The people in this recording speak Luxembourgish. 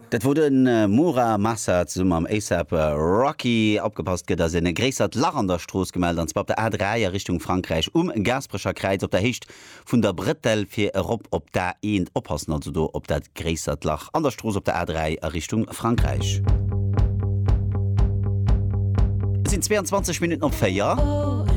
Dat wurde en Mura Massa zum am ASAP Rocky abgepasst get as en gräsert Lach an der Stroos gemeldet, ans der A3 Richtung Frankreich Gasbrecher Kreiz op der Hicht vun der Brettel fir Europa op der eend oppassen also do op dat gräsert Lach an der Stroos op der A3 Richtung Frankreich. Es sind 22 Minuten op 4.